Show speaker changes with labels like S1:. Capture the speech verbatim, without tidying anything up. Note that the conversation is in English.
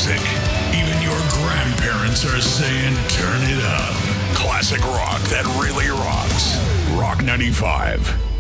S1: classic. Even your grandparents are saying turn it up. Classic rock that really rocks. Rock ninety-five.